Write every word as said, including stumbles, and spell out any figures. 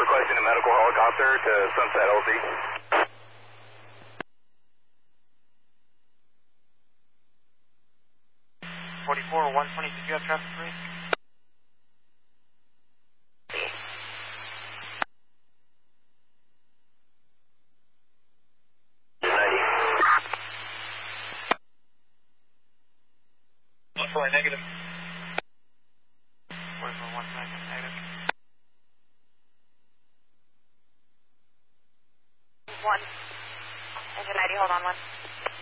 requesting a medical helicopter to Sunset L Z. forty-four or one twenty, did you have traffic for me? Sorry, negative. forty-four, one twenty, negative. One. Engine ninety, hold on one.